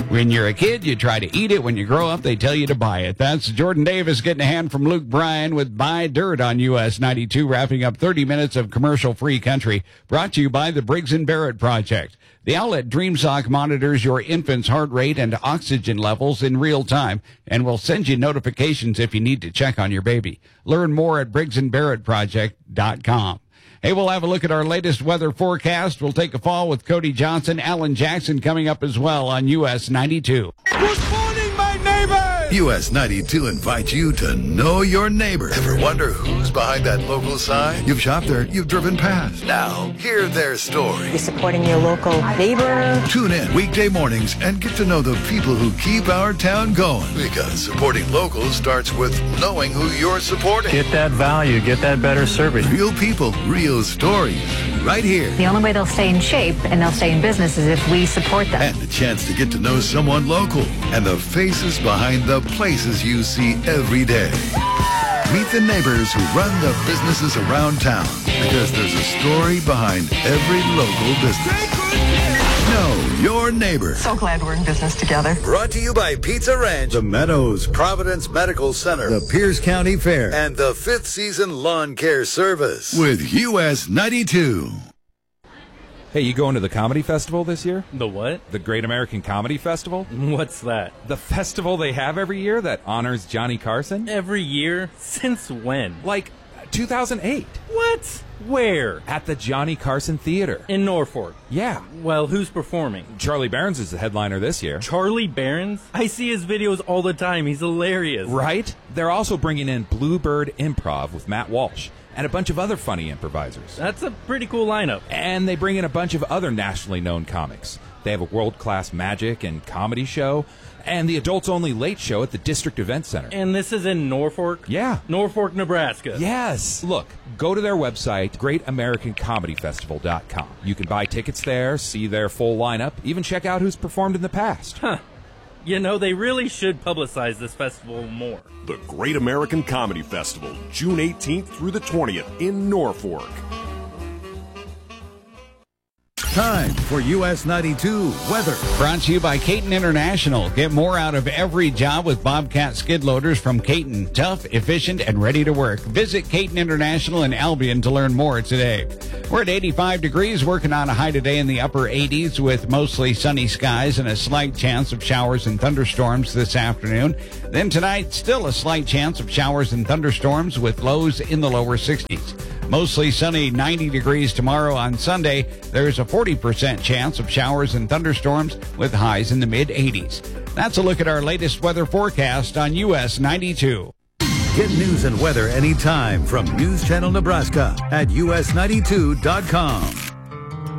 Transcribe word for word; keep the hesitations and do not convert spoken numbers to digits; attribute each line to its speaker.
Speaker 1: When you're a kid, you try to eat it. When you grow up, they tell you to buy it. That's Jordan Davis getting a hand from Luke Bryan with Buy Dirt on U S ninety-two, wrapping up thirty minutes of commercial-free country. Brought to you by the Briggs and Barrett Project. The outlet DreamSock monitors your infant's heart rate and oxygen levels in real time and will send you notifications if you need to check on your baby. Learn more at briggs and barrett project dot com. Hey, we'll have a look at our latest weather forecast. We'll take a fall with Cody Johnson. Alan Jackson coming up as well on U S ninety-two.
Speaker 2: Good morning, my neighbor!
Speaker 3: U S ninety-two invites you to know your neighbor. Ever wonder who's behind that local sign? You've shopped there, you've driven past. Now, hear their story.
Speaker 4: You're supporting your local neighbor.
Speaker 3: Tune in weekday mornings and get to know the people who keep our town going. Because supporting locals starts with knowing who you're supporting.
Speaker 5: Get that value, get that better service.
Speaker 3: Real people, real stories, right here.
Speaker 4: The only way they'll stay in shape and they'll stay in business is if we support them.
Speaker 3: And the chance to get to know someone local and the faces behind the places you see every day. Meet the neighbors who run the businesses around town, because there's a story behind every local business. Know your neighbor.
Speaker 4: So glad we're in business together.
Speaker 3: Brought to you by Pizza Ranch, The Meadows, Providence Medical Center, the Pierce County Fair, and the fifth Season Lawn Care Service with U S ninety-two.
Speaker 6: Hey, you going to the comedy festival this year?
Speaker 7: The what?
Speaker 6: The Great American Comedy Festival?
Speaker 7: What's that?
Speaker 6: The festival they have every year that honors Johnny Carson?
Speaker 7: Every year? Since when?
Speaker 6: Like two thousand eight.
Speaker 7: What? Where?
Speaker 6: At the Johnny Carson Theater.
Speaker 7: In Norfolk?
Speaker 6: Yeah.
Speaker 7: Well, who's performing?
Speaker 6: Charlie Barons is the headliner this year.
Speaker 7: Charlie Barons? I see his videos all the time. He's hilarious.
Speaker 6: Right? They're also bringing in Bluebird Improv with Matt Walsh and a bunch of other funny improvisers.
Speaker 7: That's a pretty cool lineup.
Speaker 6: And they bring in a bunch of other nationally known comics. They have a world-class magic and comedy show, and the adults-only late show at the District Event Center.
Speaker 7: And this is in Norfolk?
Speaker 6: Yeah.
Speaker 7: Norfolk, Nebraska.
Speaker 6: Yes. Look, go to their website, great american comedy festival dot com. You can buy tickets there, see their full lineup, even check out who's performed in the past.
Speaker 7: Huh. You know, they really should publicize this festival more.
Speaker 2: The Great American Comedy Festival, June eighteenth through the twentieth in Norfolk.
Speaker 3: Time for U S ninety-two weather.
Speaker 1: Brought to you by Caton International. Get more out of every job with Bobcat skid loaders from Caton. Tough, efficient, and ready to work. Visit Caton International in Albion to learn more today. We're at eighty-five degrees, working on a high today in the upper eighties with mostly sunny skies and a slight chance of showers and thunderstorms this afternoon. Then tonight, still a slight chance of showers and thunderstorms with lows in the lower sixties. Mostly sunny, ninety degrees tomorrow on Sunday. There's a forty percent chance of showers and thunderstorms with highs in the mid eighties. That's a look at our latest weather forecast on U S ninety-two.
Speaker 3: Get news and weather anytime from News Channel Nebraska at U S ninety-two dot com.